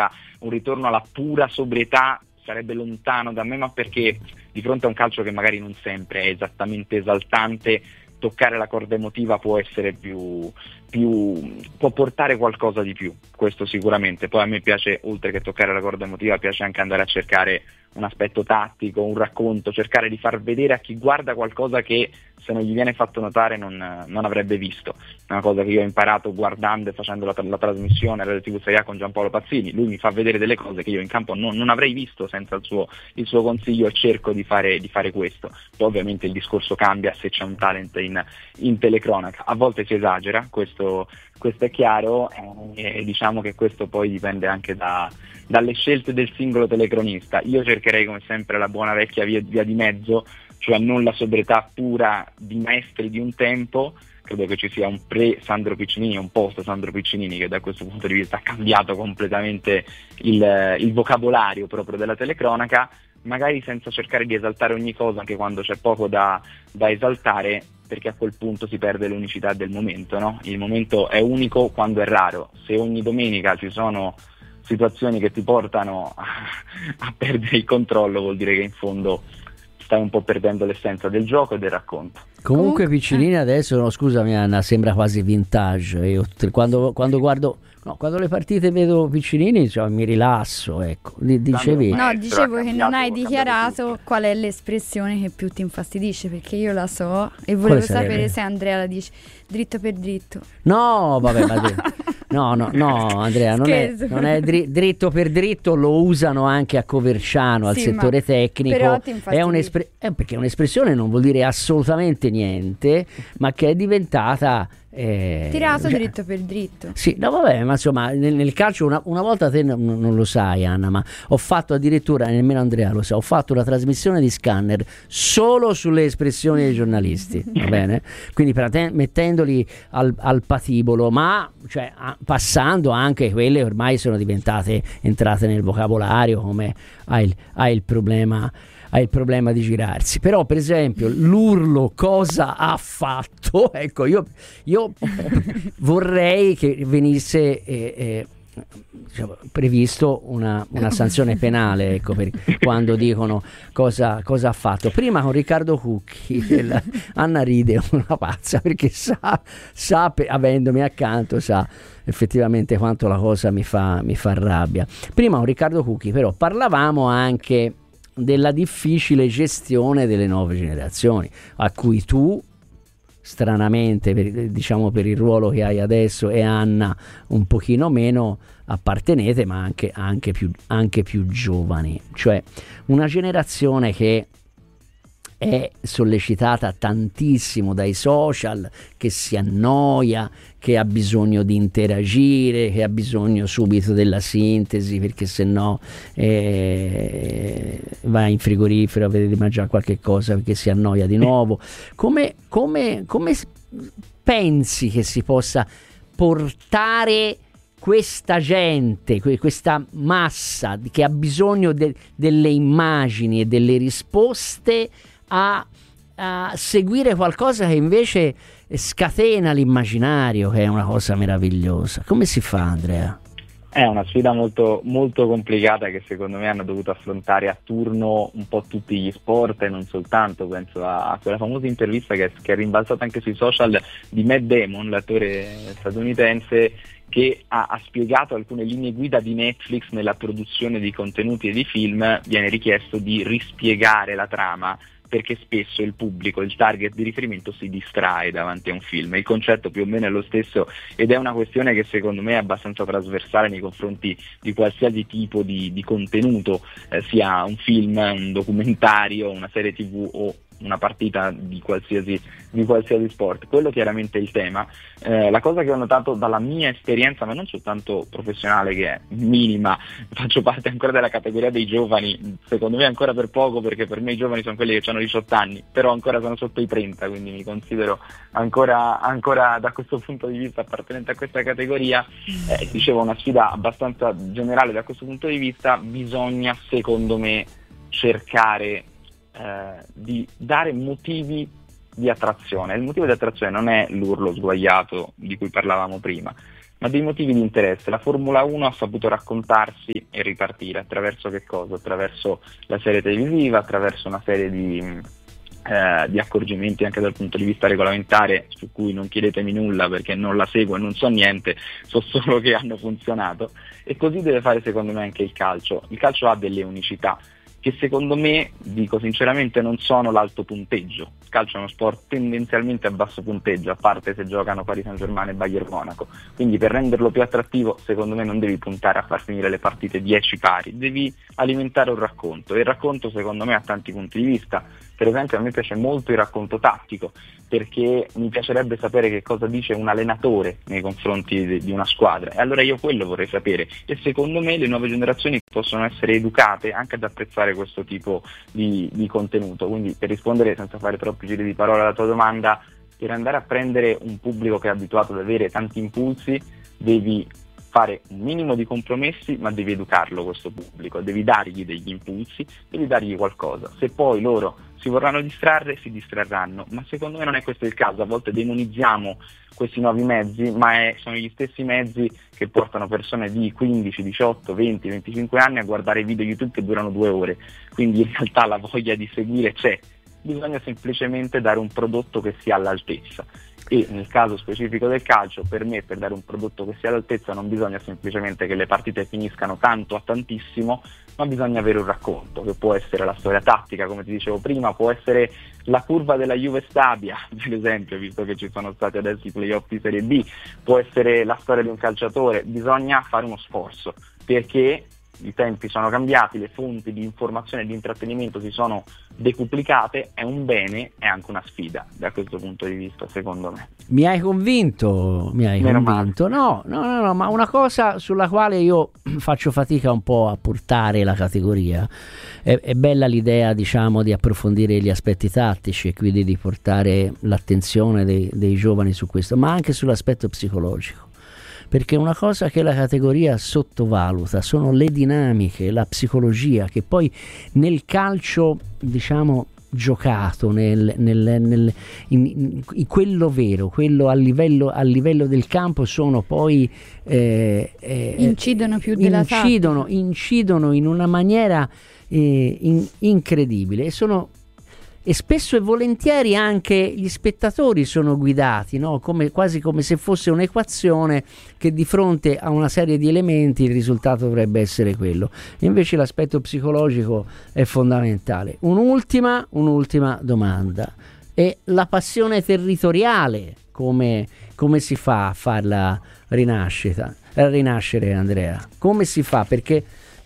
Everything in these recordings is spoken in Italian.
un ritorno alla pura sobrietà sarebbe lontano da me, ma perché di fronte a un calcio che magari non sempre è esattamente esaltante, toccare la corda emotiva può essere può portare qualcosa di più, questo sicuramente. Poi a me piace, oltre che toccare la corda emotiva, piace anche andare a cercare un aspetto tattico, un racconto, cercare di far vedere a chi guarda qualcosa che se non gli viene fatto notare non avrebbe visto. È una cosa che io ho imparato guardando e facendo la trasmissione alla TV Serie A con Giampaolo Pazzini. Lui mi fa vedere delle cose che io in campo non avrei visto senza il suo consiglio, e cerco di fare questo. Poi ovviamente il discorso cambia se c'è un talent in telecronaca, a volte si esagera, questo è chiaro, e diciamo che questo poi dipende anche dalle scelte del singolo telecronista. Io cercherei come sempre la buona vecchia via di mezzo, cioè non la sobrietà pura di maestri di un tempo. Credo che ci sia un pre-Sandro Piccinini e un post-Sandro Piccinini, che da questo punto di vista ha cambiato completamente il vocabolario proprio della telecronaca, magari senza cercare di esaltare ogni cosa, anche quando c'è poco da esaltare, perché a quel punto si perde l'unicità del momento, no? Il momento è unico quando è raro. Se ogni domenica ci sono situazioni che ti portano a perdere il controllo, vuol dire che in fondo stai un po' perdendo l'essenza del gioco e del racconto. Comunque Piccinini adesso, no, scusami Anna, sembra quasi vintage. Io quando guardo, quando le partite vedo Piccinini, cioè, mi rilasso, ecco. Dicevi? No, dicevo che non hai dichiarato qual è l'espressione che più ti infastidisce, perché io la so e volevo sapere se Andrea la dice dritto per dritto. No, vabbè, no, Andrea, non è dritto per dritto, lo usano anche a Coverciano, al settore tecnico. Però perché un'espressione non vuol dire assolutamente niente, ma che è diventata tirato dritto per dritto. Sì, no, vabbè, ma insomma nel calcio una volta te non lo sai, Anna, ma ho fatto addirittura, nemmeno Andrea lo sa, ho fatto una trasmissione di Scanner solo sulle espressioni dei giornalisti, va bene? Quindi mettendoli al patibolo, ma cioè, passando anche quelle ormai sono entrate nel vocabolario, come hai il problema di girarsi. Però per esempio l'urlo cosa ha fatto, ecco, io vorrei che venisse diciamo, previsto una sanzione penale, ecco, per quando dicono cosa ha fatto. Prima con Riccardo Cucchi Anna ride una pazza, perché sa avendomi accanto, sa effettivamente quanto la cosa mi fa rabbia. Prima con Riccardo Cucchi però parlavamo anche della difficile gestione delle nuove generazioni, a cui tu stranamente per il ruolo che hai adesso e Anna un pochino meno appartenete, ma anche più giovani, cioè una generazione che è sollecitata tantissimo dai social, che si annoia, che ha bisogno di interagire, che ha bisogno subito della sintesi, perché se no va in frigorifero a vedere di mangiare qualche cosa perché si annoia di nuovo. Come pensi che si possa portare questa gente, questa massa che ha bisogno delle immagini e delle risposte a seguire qualcosa che invece scatena l'immaginario, che è una cosa meravigliosa? Come si fa, Andrea? È una sfida molto, molto complicata, che secondo me hanno dovuto affrontare a turno un po' tutti gli sport, e non soltanto. Penso a quella famosa intervista che è rimbalzata anche sui social di Matt Damon, l'attore statunitense, che ha spiegato alcune linee guida di Netflix nella produzione di contenuti e di film. Viene richiesto di rispiegare la trama, perché spesso il pubblico, il target di riferimento, si distrae davanti a un film. Il concetto più o meno è lo stesso, ed è una questione che secondo me è abbastanza trasversale nei confronti di qualsiasi tipo di contenuto, sia un film, un documentario, una serie TV o una partita di qualsiasi sport. Quello chiaramente è il tema. La cosa che ho notato dalla mia esperienza, ma non soltanto professionale, che è minima, faccio parte ancora della categoria dei giovani, secondo me ancora per poco, perché per me i giovani sono quelli che hanno 18 anni, però ancora sono sotto i 30, quindi mi considero ancora da questo punto di vista appartenente a questa categoria. Dicevo, una sfida abbastanza generale da questo punto di vista. Bisogna, secondo me, cercare di dare motivi di attrazione. Il motivo di attrazione non è l'urlo sguaiato di cui parlavamo prima, ma dei motivi di interesse. La Formula 1 ha saputo raccontarsi e ripartire attraverso che cosa? Attraverso la serie televisiva, attraverso una serie di accorgimenti anche dal punto di vista regolamentare, su cui non chiedetemi nulla perché non la seguo e non so niente, so solo che hanno funzionato, e così deve fare secondo me anche il calcio. Il calcio ha delle unicità che secondo me, dico sinceramente, non sono l'alto punteggio. Il calcio è uno sport tendenzialmente a basso punteggio, a parte se giocano Paris Saint-Germain e Bayern Monaco, quindi per renderlo più attrattivo secondo me non devi puntare a far finire le partite 10 pari, devi alimentare un racconto, e il racconto secondo me ha tanti punti di vista. Per esempio a me piace molto il racconto tattico, perché mi piacerebbe sapere che cosa dice un allenatore nei confronti di una squadra, e allora io quello vorrei sapere, e secondo me le nuove generazioni possono essere educate anche ad apprezzare questo tipo di contenuto. Quindi, per rispondere senza fare troppi giri di parola alla tua domanda, per andare a prendere un pubblico che è abituato ad avere tanti impulsi devi fare un minimo di compromessi, ma devi educarlo questo pubblico, devi dargli degli impulsi, devi dargli qualcosa. Se poi loro si vorranno distrarre, si distrarranno, ma secondo me non è questo il caso. A volte demonizziamo questi nuovi mezzi, ma sono gli stessi mezzi che portano persone di 15, 18, 20, 25 anni a guardare video YouTube che durano 2 ore, quindi in realtà la voglia di seguire c'è, bisogna semplicemente dare un prodotto che sia all'altezza. E nel caso specifico del calcio, per me, per dare un prodotto che sia all'altezza non bisogna semplicemente che le partite finiscano tanto a tantissimo, ma bisogna avere un racconto, che può essere la storia tattica, come ti dicevo prima, può essere la curva della Juve Stabia, per esempio, visto che ci sono stati adesso i playoff di Serie B, può essere la storia di un calciatore. Bisogna fare uno sforzo, perché i tempi sono cambiati, le fonti di informazione e di intrattenimento si sono decuplicate, è un bene, è anche una sfida da questo punto di vista, secondo me. Mi hai convinto. No, ma una cosa sulla quale io faccio fatica un po' a portare la categoria, è bella l'idea, diciamo, di approfondire gli aspetti tattici e quindi di portare l'attenzione dei giovani su questo, ma anche sull'aspetto psicologico. Perché una cosa che la categoria sottovaluta sono le dinamiche, la psicologia, che poi nel calcio, diciamo, giocato, in quello vero, quello a livello del campo, sono poi incidono più della tattica. Incidono in una maniera incredibile, e spesso e volentieri anche gli spettatori sono guidati, no? Quasi come se fosse un'equazione che di fronte a una serie di elementi il risultato dovrebbe essere quello. E invece l'aspetto psicologico è fondamentale. Un'ultima domanda. E la passione territoriale, come si fa a farla rinascere, Andrea? Come si fa? Perché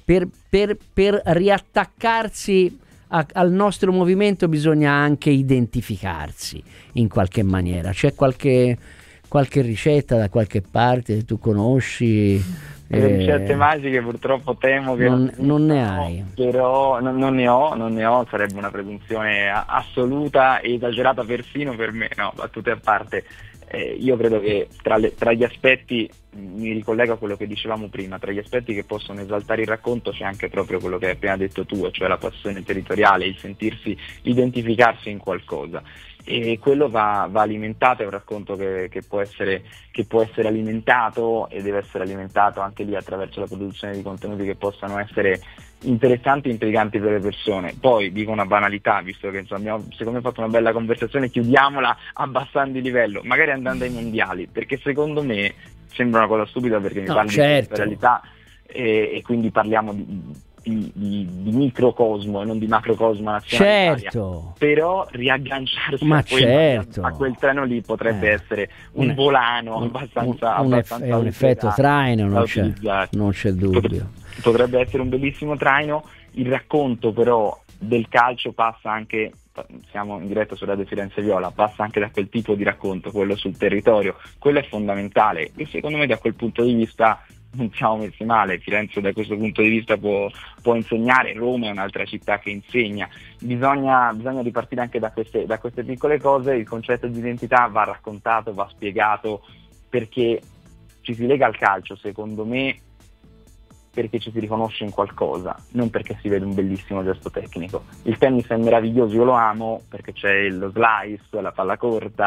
per riattaccarsi al nostro movimento bisogna anche identificarsi in qualche maniera. C'è qualche ricetta da qualche parte che tu conosci? Le ricette magiche purtroppo temo che non ne hai. Però non ne ho, sarebbe una presunzione assoluta e esagerata persino per me. No, battute a parte. Io credo che tra gli aspetti, mi ricollego a quello che dicevamo prima, tra gli aspetti che possono esaltare il racconto c'è anche proprio quello che hai appena detto tu, cioè la passione territoriale, il sentirsi identificarsi in qualcosa, e quello va alimentato. È un racconto che può essere alimentato, e deve essere alimentato anche lì attraverso la produzione di contenuti che possano essere interessanti e intriganti per le persone. Poi dico una banalità, visto che insomma abbiamo secondo me fatto una bella conversazione, chiudiamola abbassando il livello, magari andando ai mondiali, perché secondo me sembra una cosa stupida, perché mi parli di realtà e quindi parliamo di microcosmo e non di macrocosmo nazionale. Certo. Però riagganciarsi a quel treno lì potrebbe essere un volano abbastanza un effetto traino, non c'è dubbio. Potrebbe essere un bellissimo traino. Il racconto però del calcio passa anche, siamo in diretta su Radio Firenze Viola, passa anche da quel tipo di racconto, quello sul territorio, quello è fondamentale, e secondo me da quel punto di vista non siamo messi male. Firenze da questo punto di vista può insegnare, Roma è un'altra città che insegna. Bisogna ripartire anche da queste piccole cose. Il concetto di identità va raccontato, va spiegato, perché ci si lega al calcio, secondo me, perché ci si riconosce in qualcosa, non perché si vede un bellissimo gesto tecnico. Il tennis è meraviglioso, io lo amo perché c'è lo slice, la palla corta,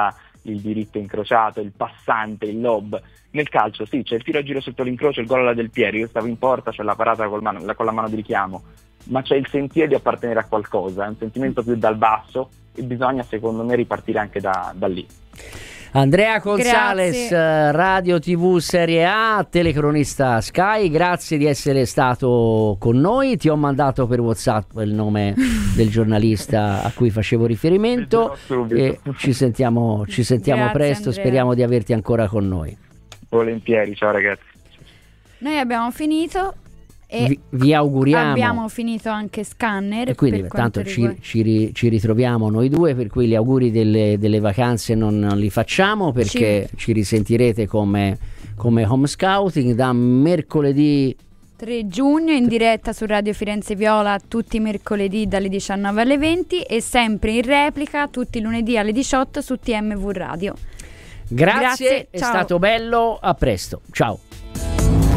il diritto incrociato, il passante, il lob. Nel calcio sì, c'è il tiro a giro sotto l'incrocio, il gol alla Del Piero, io stavo in porta, c'è la parata con la mano di richiamo, ma c'è il sentire di appartenere a qualcosa, è un sentimento più dal basso e bisogna secondo me ripartire anche da lì. Andrea Gonzalez, Radio TV Serie A, telecronista Sky, grazie di essere stato con noi. Ti ho mandato per WhatsApp il nome del giornalista a cui facevo riferimento e ci sentiamo presto, Andrea. Speriamo di averti ancora con noi. Volentieri, ciao ragazzi. Noi abbiamo finito e vi auguriamo. Abbiamo finito anche Scanner. E quindi tanto ci ritroviamo noi due, per cui gli auguri delle vacanze non li facciamo, perché ci risentirete come home scouting da mercoledì 3 giugno in diretta su Radio Firenze Viola tutti i mercoledì dalle 19 alle 20 e sempre in replica tutti i lunedì alle 18 su TMV Radio. Grazie, è stato bello, a presto, ciao.